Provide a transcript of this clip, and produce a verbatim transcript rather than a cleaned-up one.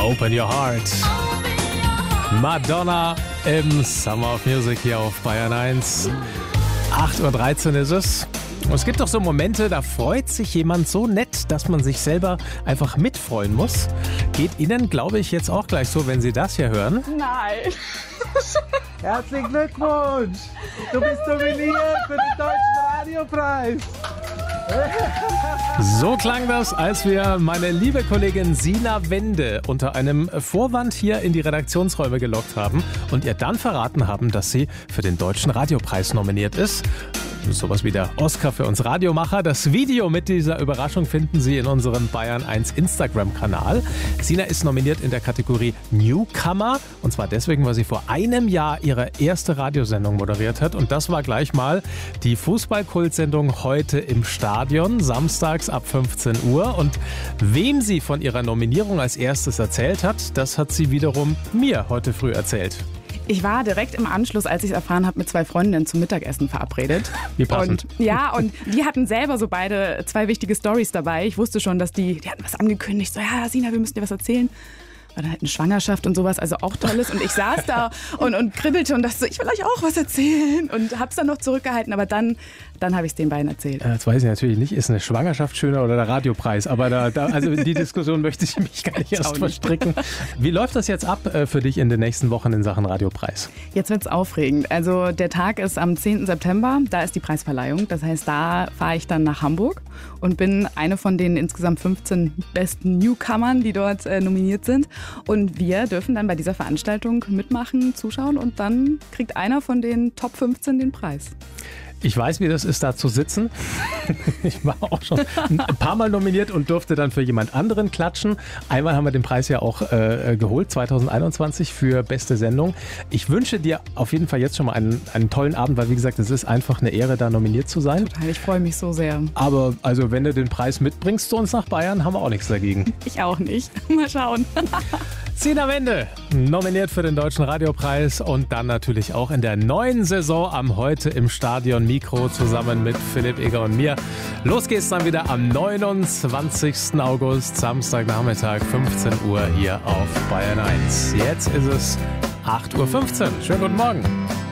Open Your Heart. Madonna im Summer of Music hier auf Bayern eins. acht Uhr dreizehn ist es. Und es gibt doch so Momente, da freut sich jemand so nett, dass man sich selber einfach mitfreuen muss. Geht Ihnen, glaube ich, jetzt auch gleich so, wenn Sie das hier hören? Nein. Herzlichen Glückwunsch! Du bist nominiert für den Deutschen Radiopreis! So klang das, als wir meine liebe Kollegin Sina Wende unter einem Vorwand hier in die Redaktionsräume gelockt haben und ihr dann verraten haben, dass sie für den Deutschen Radiopreis nominiert ist. Sowas wie der Oscar für uns Radiomacher. Das Video mit dieser Überraschung finden Sie in unserem Bayern eins Instagram-Kanal. Sina ist nominiert in der Kategorie Newcomer. Und zwar deswegen, weil sie vor einem Jahr ihre erste Radiosendung moderiert hat. Und das war gleich mal die Fußballkultsendung Heute im Stadion, samstags ab fünfzehn Uhr. Und wem sie von ihrer Nominierung als erstes erzählt hat, das hat sie wiederum mir heute früh erzählt. Ich war direkt im Anschluss, als ich es erfahren habe, mit zwei Freundinnen zum Mittagessen verabredet. Wie passend. Und, ja, und die hatten selber so beide zwei wichtige Storys dabei. Ich wusste schon, dass die, die hatten was angekündigt. So, ja, Sina, wir müssen dir was erzählen. War dann halt eine Schwangerschaft und sowas, also auch Tolles. Und ich saß da und, und kribbelte und dachte so, ich will euch auch was erzählen. Und hab's dann noch zurückgehalten, aber dann, dann habe ich es den beiden erzählt. Jetzt weiß ich natürlich nicht, ist eine Schwangerschaft schöner oder der Radiopreis. Aber da, da, also in die Diskussion möchte ich mich gar nicht erst verstricken. Wie läuft das jetzt ab für dich in den nächsten Wochen in Sachen Radiopreis? Jetzt wird's aufregend. Also der Tag ist am zehnten September, da ist die Preisverleihung. Das heißt, da fahre ich dann nach Hamburg und bin eine von den insgesamt fünfzehn besten Newcomern, die dort äh, nominiert sind. Und wir dürfen dann bei dieser Veranstaltung mitmachen, zuschauen und dann kriegt einer von den Top fünfzehn den Preis. Ich weiß, wie das ist, da zu sitzen. Ich war auch schon ein paar Mal nominiert und durfte dann für jemand anderen klatschen. Einmal haben wir den Preis ja auch äh, geholt, zwanzig einundzwanzig für beste Sendung. Ich wünsche dir auf jeden Fall jetzt schon mal einen, einen tollen Abend, weil wie gesagt, es ist einfach eine Ehre, da nominiert zu sein. Total, ich freue mich so sehr. Aber also wenn du den Preis mitbringst zu uns nach Bayern, haben wir auch nichts dagegen. Ich auch nicht. Mal schauen. Sina Wende, nominiert für den Deutschen Radiopreis und dann natürlich auch in der neuen Saison am Heute im Stadion Mikro zusammen mit Philipp Egger und mir. Los geht's dann wieder am neunundzwanzigsten August, Samstagnachmittag, fünfzehn Uhr hier auf Bayern eins. Jetzt ist es acht Uhr fünfzehn. Schönen guten Morgen.